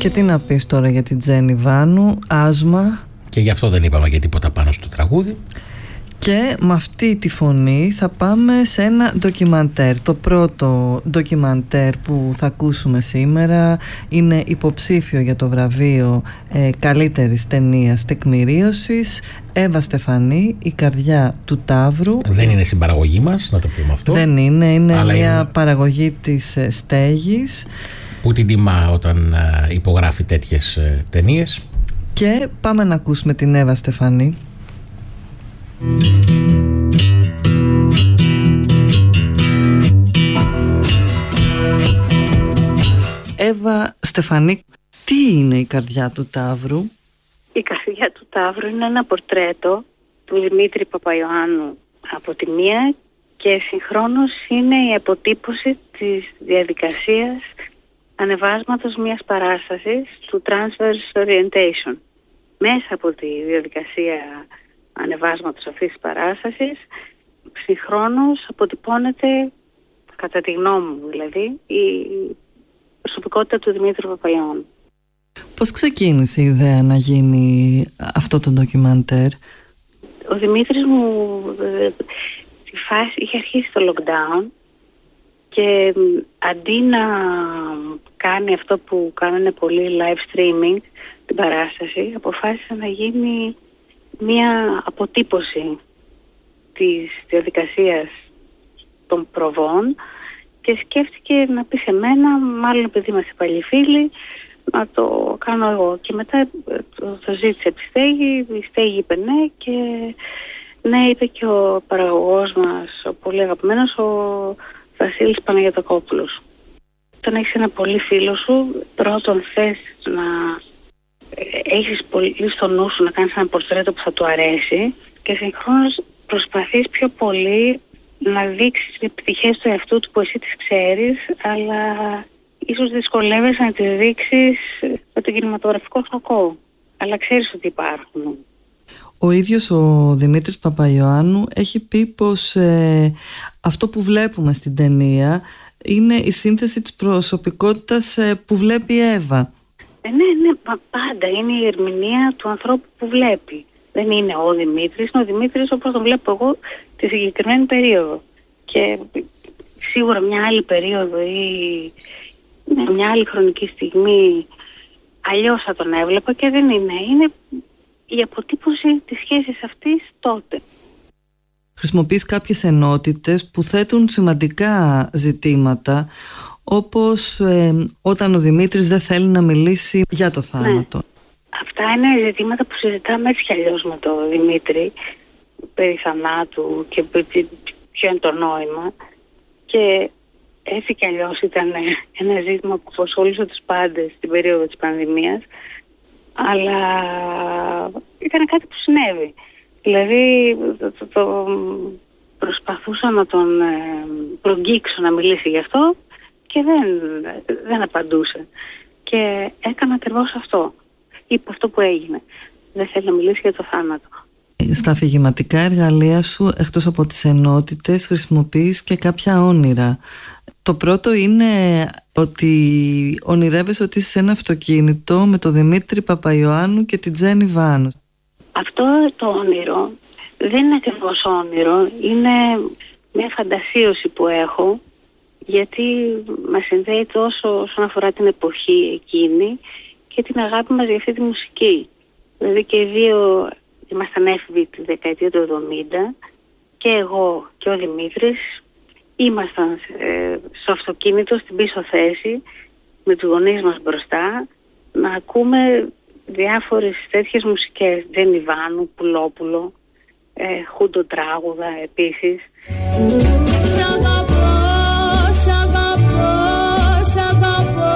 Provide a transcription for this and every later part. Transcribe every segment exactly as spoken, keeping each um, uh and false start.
Και τι να πεις τώρα για την Τζέννη Βάνου, άσμα. Και γι' αυτό δεν είπαμε και τίποτα πάνω στο τραγούδι. Και με αυτή τη φωνή θα πάμε σε ένα ντοκιμαντέρ. Το πρώτο ντοκιμαντέρ που θα ακούσουμε σήμερα είναι υποψήφιο για το βραβείο ε, καλύτερης ταινίας τεκμηρίωσης. Εύα Στεφανή, η καρδιά του Ταύρου. Δεν είναι συμπαραγωγή μας, να το πούμε αυτό. Δεν είναι, είναι Αλλά μια είναι... παραγωγή της ε, Στέγης. Που την τιμά όταν ε, υπογράφει τέτοιες ε, ταινίες. Και πάμε να ακούσουμε την Εύα Στεφανή. Εύα Στεφανή, τι είναι η καρδιά του Ταύρου? Η καρδιά του Ταύρου είναι ένα πορτρέτο του Δημήτρη Παπαϊωάννου από τη μία και συγχρόνως είναι η αποτύπωση της διαδικασίας ανεβάσματος μιας παράστασης του Transverse Orientation. Μέσα από τη διαδικασία ανεβάσματος αυτής της παράστασης συγχρόνως αποτυπώνεται, κατά τη γνώμη μου δηλαδή, η προσωπικότητα του Δημήτρη Παπαϊωάννου. Πώς ξεκίνησε η ιδέα να γίνει αυτό το ντοκιμαντέρ? Ο Δημήτρης μου στη φάση είχε αρχίσει το lockdown και αντί να κάνει αυτό που κάνανε πολύ live streaming την παράσταση, αποφάσισε να γίνει μία αποτύπωση της διαδικασίας των προβών και σκέφτηκε να πει σε μένα, μάλλον επειδή είμαστε παλιοί φίλοι, να το κάνω εγώ. Και μετά το, το ζήτησε από τη Στέγη, η Στέγη είπε ναι και ναι, είπε και ο παραγωγός μας, ο πολύ αγαπημένος, ο Βασίλης Παναγιωτακόπουλος. Όταν έχεις ένα πολύ φίλο σου, πρώτον θες να έχεις πολύ στο νου σου να κάνεις ένα πορτρέτο που θα του αρέσει και συγχρόνως προσπαθείς πιο πολύ να δείξεις πτυχές του εαυτού του που εσύ τις ξέρεις, αλλά ίσως δυσκολεύεσαι να τις δείξεις με τον κινηματογραφικό φακό, αλλά ξέρεις ότι υπάρχουν. Ο ίδιος ο Δημήτρης Παπαϊωάννου έχει πει πως ε, αυτό που βλέπουμε στην ταινία είναι η σύνθεση της προσωπικότητας ε, που βλέπει η Εύα. Ε, ναι, ναι, πάντα είναι η ερμηνεία του ανθρώπου που βλέπει. Δεν είναι ο Δημήτρης, είναι ο Δημήτρης όπως τον βλέπω εγώ τη συγκεκριμένη περίοδο. Και σίγουρα μια άλλη περίοδο ή μια άλλη χρονική στιγμή αλλιώς θα τον έβλεπα και δεν είναι. Είναι η αποτύπωση της σχέσης αυτής τότε. Χρησιμοποιείς κάποιες ενότητες που θέτουν σημαντικά ζητήματα, όπως ε, όταν ο Δημήτρης δεν θέλει να μιλήσει για το θάνατο. Ναι. Αυτά είναι ζητήματα που συζητάμε έτσι κι αλλιώς με τον Δημήτρη, περί θανάτου και ποιο είναι το νόημα. Και έτσι κι αλλιώς ήταν ένα ζήτημα που απασχολούσε τους πάντες στην περίοδο της πανδημίας, αλλά ήταν κάτι που συνέβη. Δηλαδή το, το, το προσπαθούσα να τον ε, προγγίξω να μιλήσει γι' αυτό και δεν, δεν απαντούσε. Και έκανα ακριβώς αυτό. Είπε αυτό που έγινε. Δεν θέλει να μιλήσει για το θάνατο. Στα αφηγηματικά εργαλεία σου, εκτός από τις ενότητες, χρησιμοποιείς και κάποια όνειρα. Το πρώτο είναι ότι ονειρεύεσαι ότι είσαι σε ένα αυτοκίνητο με τον Δημήτρη Παπαϊωάννου και την Τζέννη Βάνου. Αυτό το όνειρο δεν είναι ακριβώς όνειρο, είναι μια φαντασίωση που έχω, γιατί μας συνδέει τόσο όσον αφορά την εποχή εκείνη και την αγάπη μας για αυτή τη μουσική. Δηλαδή και οι δύο ήμασταν έφηβοι τη δεκαετία του εβδομήντα και εγώ και ο Δημήτρης ήμασταν ε, στο αυτοκίνητο στην πίσω θέση με τους γονείς μας μπροστά να ακούμε διάφορες τέτοιες μουσικές. Τζέννη Βάνου, Πουλόπουλο, ε, Χούντο Τράγουδα επίσης. Σ' αγαπώ, σ' αγαπώ, σ' αγαπώ,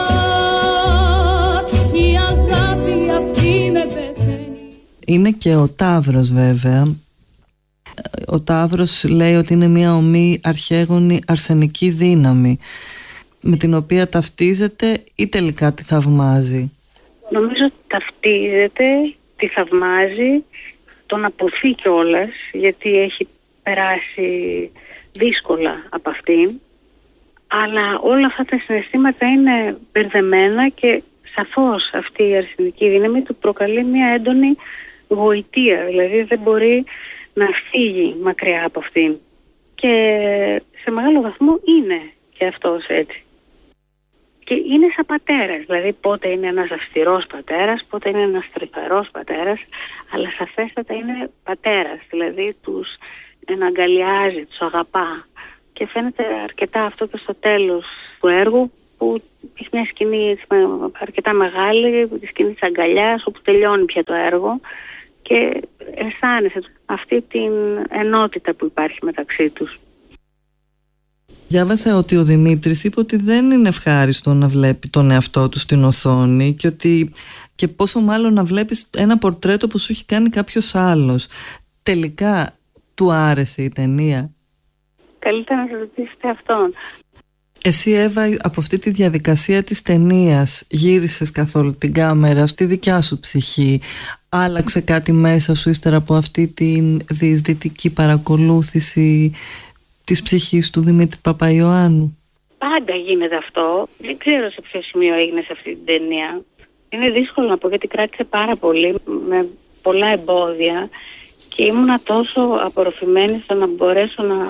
η αγάπη αυτή με πεθαίνει. Είναι και ο Ταύρος βέβαια. Ο Ταύρος λέει ότι είναι μια ομή αρχαίγονη αρσενική δύναμη με την οποία ταυτίζεται ή τελικά τη θαυμάζει. Νομίζω ότι ταυτίζεται, τη θαυμάζει, τον αποθεί κιόλας γιατί έχει περάσει δύσκολα από αυτήν, αλλά όλα αυτά τα συναισθήματα είναι μπερδεμένα και σαφώς αυτή η αρσενική δύναμη του προκαλεί μια έντονη γοητεία, δηλαδή δεν μπορεί να φύγει μακριά από αυτήν. Και σε μεγάλο βαθμό είναι και αυτός έτσι. Και είναι σαν πατέρας, δηλαδή πότε είναι ένας αυστηρός πατέρας, πότε είναι ένας τρυφερός πατέρας, αλλά σαφέστατα είναι πατέρας, δηλαδή τους εναγκαλιάζει, τους αγαπά. Και φαίνεται αρκετά αυτό και στο τέλος του έργου, που έχει μια σκηνή αρκετά μεγάλη, τη σκηνή της αγκαλιάς, όπου τελειώνει πια το έργο και αισθάνεσαι αυτή την ενότητα που υπάρχει μεταξύ τους. Διάβασα ότι ο Δημήτρης είπε ότι δεν είναι ευχάριστο να βλέπει τον εαυτό του στην οθόνη και ότι και πόσο μάλλον να βλέπεις ένα πορτρέτο που σου έχει κάνει κάποιος άλλος. Τελικά του άρεσε η ταινία? Καλύτερα να σας ρωτήσετε αυτόν. Εσύ, Εύα, από αυτή τη διαδικασία της ταινίας γύρισες καθόλου την κάμερα στη δικιά σου ψυχή? Άλλαξε κάτι μέσα σου ύστερα από αυτή την διεισδυτική παρακολούθηση της ψυχής του Δημήτρη Παπαϊωάννου? Πάντα γίνεται αυτό. Δεν ξέρω σε ποιο σημείο έγινε σε αυτή την ταινία. Είναι δύσκολο να πω, γιατί κράτησε πάρα πολύ, με πολλά εμπόδια, και ήμουνα τόσο απορροφημένη στο να μπορέσω να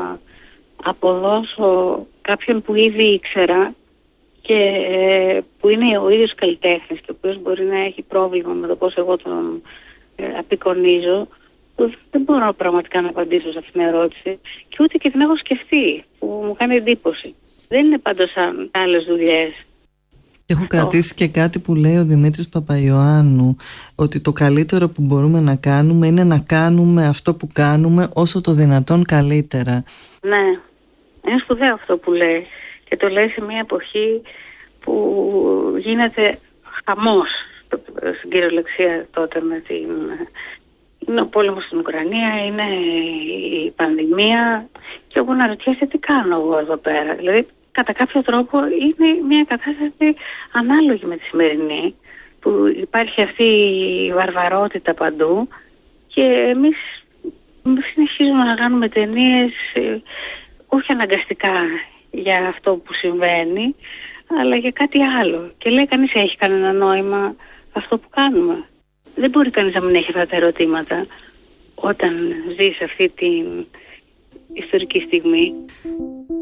αποδώσω κάποιον που ήδη ήξερα και που είναι ο ίδιος καλλιτέχνης και ο οποίος μπορεί να έχει πρόβλημα με το πώς εγώ τον ε, απεικονίζω. Δεν μπορώ πραγματικά να απαντήσω σε αυτήν την ερώτηση και ούτε και την έχω σκεφτεί, που μου κάνει εντύπωση. Δεν είναι πάντως σαν άλλες δουλειές. Έχω κρατήσει και κάτι που λέει ο Δημήτρης Παπαϊωάννου, ότι το καλύτερο που μπορούμε να κάνουμε είναι να κάνουμε αυτό που κάνουμε όσο το δυνατόν καλύτερα. Ναι, είναι σπουδαίο αυτό που λέει, και το λέει σε μια εποχή που γίνεται χαμός, στην κυριολεξία τότε, με την... είναι ο πόλεμος στην Ουκρανία, είναι η πανδημία, και όπου να ρωτιέσαι τι κάνω εγώ εδώ πέρα. Δηλαδή, κατά κάποιο τρόπο είναι μια κατάσταση ανάλογη με τη σημερινή, που υπάρχει αυτή η βαρβαρότητα παντού και εμείς συνεχίζουμε να κάνουμε ταινίες, όχι αναγκαστικά για αυτό που συμβαίνει, αλλά για κάτι άλλο. Και λέει κανείς, έχει κανένα νόημα αυτό που κάνουμε? Δεν μπορεί κανείς να μην έχει αυτά τα ερωτήματα όταν ζει σε αυτή την ιστορική στιγμή.